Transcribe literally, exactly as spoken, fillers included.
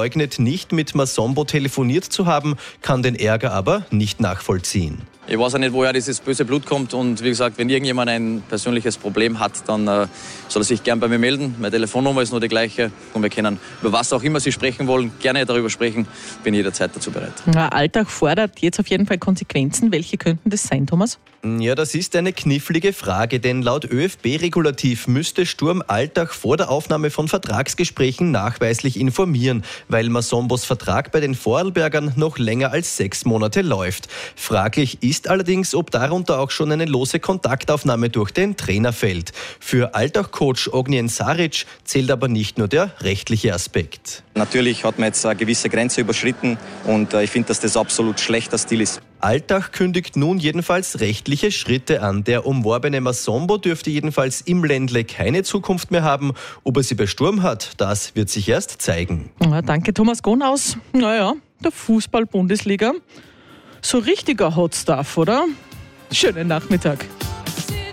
leugnet nicht, mit Masombo telefoniert zu haben, kann den Ärger aber nicht nachvollziehen. Ich weiß auch nicht, woher dieses böse Blut kommt und wie gesagt, wenn irgendjemand ein persönliches Problem hat, dann äh, soll er sich gern bei mir melden. Meine Telefonnummer ist nur die gleiche und wir können über was auch immer Sie sprechen wollen, gerne darüber sprechen, bin jederzeit dazu bereit. Ja, Alltag fordert jetzt auf jeden Fall Konsequenzen. Welche könnten das sein, Thomas? Ja, das ist eine knifflige Frage, denn laut ÖFB-Regulativ müsste Sturm Alltag vor der Aufnahme von Vertragsgesprächen nachweislich informieren, weil Masombos Vertrag bei den Vorarlbergern noch länger als sechs Monate läuft. Fraglich ist allerdings, ob darunter auch schon eine lose Kontaktaufnahme durch den Trainer fällt. Für Alltag-Coach Ognjen Saric zählt aber nicht nur der rechtliche Aspekt. Natürlich hat man jetzt eine gewisse Grenze überschritten und ich finde, dass das absolut schlechter Stil ist. Alltag kündigt nun jedenfalls rechtliche Schritte an. Der umworbene Masombo dürfte jedenfalls im Ländle keine Zukunft mehr haben. Ob er sie bei Sturm hat, das wird sich erst zeigen. Ja, danke, Thomas Gonaus. Naja, der Fußball-Bundesliga. So richtiger Hot Stuff, oder? Schönen Nachmittag.